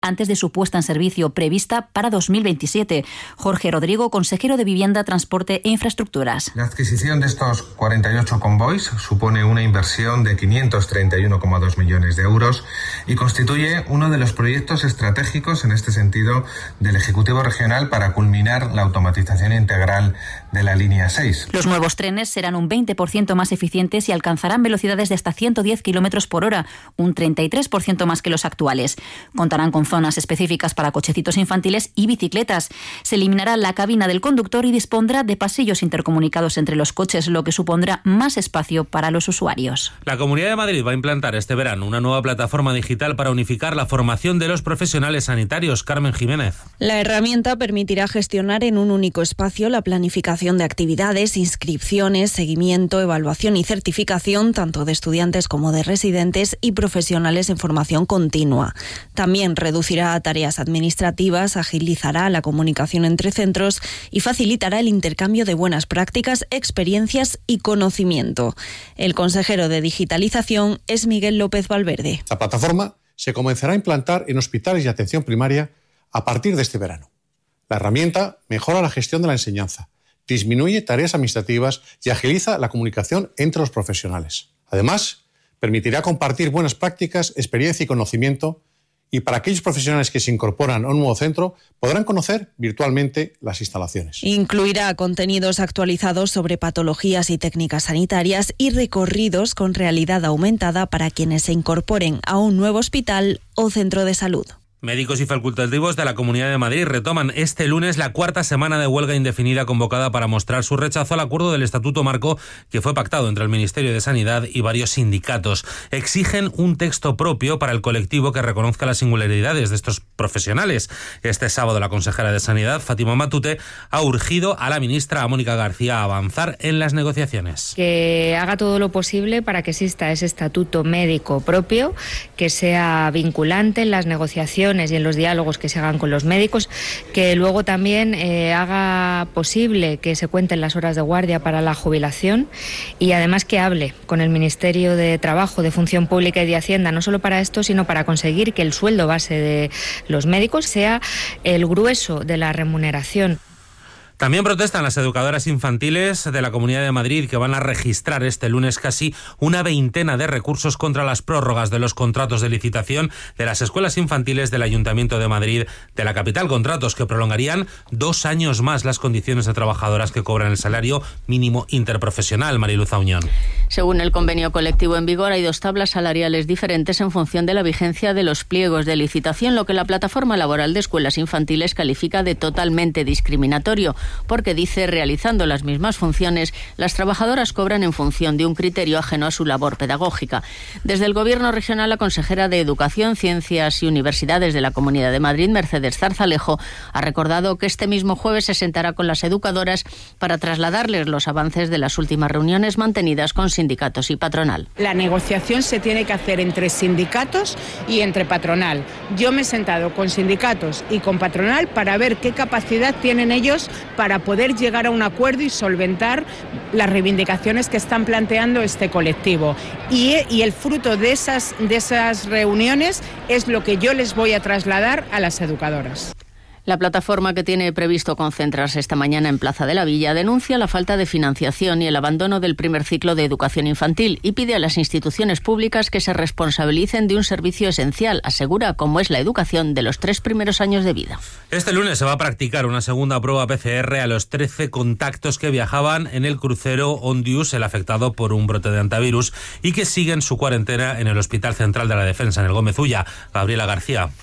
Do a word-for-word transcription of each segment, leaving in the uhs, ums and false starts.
antes de su puesta en servicio prevista para dos mil veintisiete. Jorge Rodrigo, consejero de Vivienda, Transporte e Infraestructuras. La adquisición de estos cuarenta y ocho convoys supone una inversión de quinientos treinta y uno coma dos millones de euros y constituye uno de los proyectos estratégicos en este sentido del Ejecutivo Regional para culminar la automatización integral de la línea seis. Los nuevos trenes serán un veinte por ciento más eficientes y alcanzarán velocidades de hasta ciento diez kilómetros por hora, un treinta y tres por ciento más que los actuales. Contarán con zonas específicas para cochecitos infantiles y bicicletas. Se eliminará la cabina del conductor y dispondrá de pasillos intercomunicados entre los coches, lo que supondrá más espacio para los usuarios. La Comunidad de Madrid va a implantar este verano una nueva plataforma digital para unificar la formación de los profesionales sanitarios. Carmen Jiménez. La herramienta permitirá gestionar en un único espacio la planificación de actividades, inscripciones, seguimiento, evaluación y certificación tanto de estudiantes como de residentes y profesionales en formación continua. También reducirá tareas administrativas, agilizará la comunicación entre centros y facilitará el intercambio de buenas prácticas, experiencias y conocimiento. El consejero de Digitalización es Miguel López Valverde. La plataforma se comenzará a implantar en hospitales y atención primaria a partir de este verano. La herramienta mejora la gestión de la enseñanza, disminuye tareas administrativas y agiliza la comunicación entre los profesionales. Además, permitirá compartir buenas prácticas, experiencia y conocimiento, y para aquellos profesionales que se incorporan a un nuevo centro podrán conocer virtualmente las instalaciones. Incluirá contenidos actualizados sobre patologías y técnicas sanitarias y recorridos con realidad aumentada para quienes se incorporen a un nuevo hospital o centro de salud. Médicos y facultativos de la Comunidad de Madrid retoman este lunes la cuarta semana de huelga indefinida convocada para mostrar su rechazo al acuerdo del Estatuto Marco que fue pactado entre el Ministerio de Sanidad y varios sindicatos. Exigen un texto propio para el colectivo que reconozca las singularidades de estos profesionales. Este sábado la consejera de Sanidad, Fátima Matute, ha urgido a la ministra, a Mónica García, a avanzar en las negociaciones. Que haga todo lo posible para que exista ese estatuto médico propio, que sea vinculante en las negociaciones y en los diálogos que se hagan con los médicos, que luego también eh, haga posible que se cuenten las horas de guardia para la jubilación y además que hable con el Ministerio de Trabajo, de Función Pública y de Hacienda, no solo para esto, sino para conseguir que el sueldo base de los médicos sea el grueso de la remuneración. También protestan las educadoras infantiles de la Comunidad de Madrid, que van a registrar este lunes casi una veintena de recursos contra las prórrogas de los contratos de licitación de las escuelas infantiles del Ayuntamiento de Madrid, de la capital, contratos que prolongarían dos años más las condiciones de trabajadoras que cobran el salario mínimo interprofesional. Mariluz Auñón. Según el convenio colectivo en vigor, hay dos tablas salariales diferentes en función de la vigencia de los pliegos de licitación, lo que la Plataforma Laboral de Escuelas Infantiles califica de totalmente discriminatorio, porque dice, realizando las mismas funciones, las trabajadoras cobran en función de un criterio ajeno a su labor pedagógica. Desde el Gobierno regional, la consejera de Educación, Ciencias y Universidades de la Comunidad de Madrid, Mercedes Zarzalejo, ha recordado que este mismo jueves se sentará con las educadoras para trasladarles los avances de las últimas reuniones mantenidas con sindicatos y patronal. La negociación se tiene que hacer entre sindicatos y entre patronal. Yo me he sentado con sindicatos y con patronal para ver qué capacidad tienen ellos para poder llegar a un acuerdo y solventar las reivindicaciones que están planteando este colectivo. Y, y el fruto de esas, de esas reuniones es lo que yo les voy a trasladar a las educadoras. La plataforma, que tiene previsto concentrarse esta mañana en Plaza de la Villa, denuncia la falta de financiación y el abandono del primer ciclo de educación infantil y pide a las instituciones públicas que se responsabilicen de un servicio esencial, asegura, como es la educación de los tres primeros años de vida. Este lunes se va a practicar una segunda prueba P C R a los trece contactos que viajaban en el crucero Ondius, el afectado por un brote de antivirus, y que siguen su cuarentena en el Hospital Central de la Defensa, en el Gómez Ulla. Gabriela García.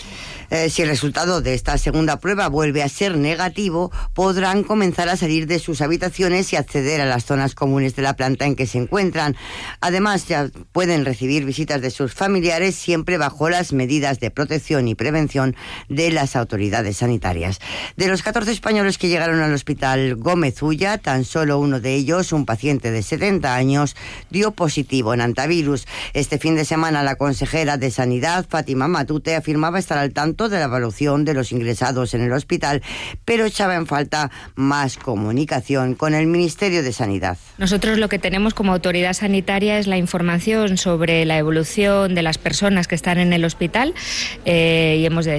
Eh, si el resultado de esta segunda prueba vuelve a ser negativo, podrán comenzar a salir de sus habitaciones y acceder a las zonas comunes de la planta en que se encuentran. Además, ya pueden recibir visitas de sus familiares siempre bajo las medidas de protección y prevención de las autoridades sanitarias. De los catorce españoles que llegaron al Hospital Gómez Ulla, tan solo uno de ellos, un paciente de setenta años, dio positivo en antivirus. Este fin de semana, la consejera de Sanidad, Fátima Matute, afirmaba estar al tanto de la evaluación de los ingresados en el hospital, pero echaba en falta más comunicación con el Ministerio de Sanidad. Nosotros lo que tenemos como autoridad sanitaria es la información sobre la evolución de las personas que están en el hospital eh, y hemos de